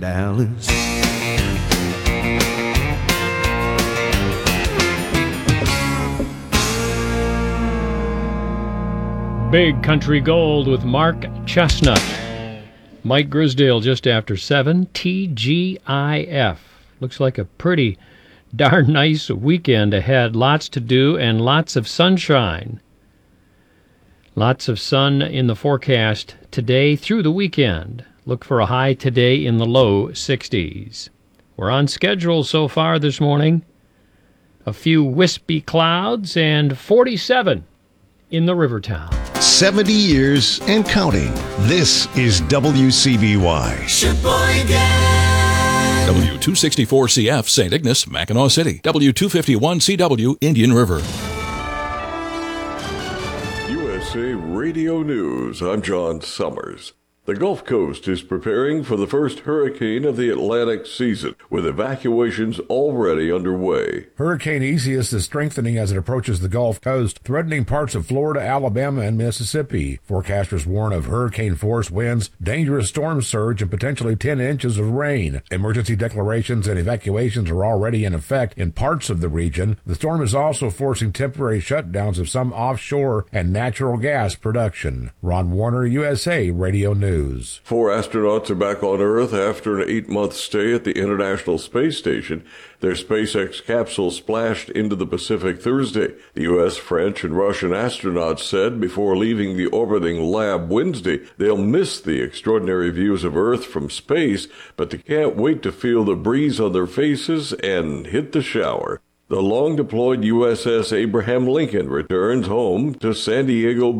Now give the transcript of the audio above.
Dallas. Big Country Gold with Mark Chestnut. Mike Grisdale just after 7. TGIF. Looks like a pretty darn nice weekend ahead. Lots to do and lots of sunshine. Lots of sun in the forecast today through the weekend. Look for a high today in the low 60s. We're on schedule so far this morning. A few wispy clouds and 47 in the Rivertown. 70 years and counting. This is WCBY. Sheboygan. W264CF, St. Ignace, Mackinac City. W251CW, Indian River. USA Radio News. I'm John Summers. The Gulf Coast is preparing for the first hurricane of the Atlantic season, with evacuations already underway. Hurricane Isaias is strengthening as it approaches the Gulf Coast, threatening parts of Florida, Alabama, and Mississippi. Forecasters warn of hurricane-force winds, dangerous storm surge, and potentially 10 inches of rain. Emergency declarations and evacuations are already in effect in parts of the region. The storm is also forcing temporary shutdowns of some offshore and natural gas production. Ron Warner, USA Radio News. 4 astronauts are back on Earth after an 8-month stay at the International Space Station. Their SpaceX capsule splashed into the Pacific Thursday. The U.S., French, and Russian astronauts said before leaving the orbiting lab Wednesday they'll miss the extraordinary views of Earth from space, but they can't wait to feel the breeze on their faces and hit the shower. The long-deployed USS Abraham Lincoln returns home to San Diego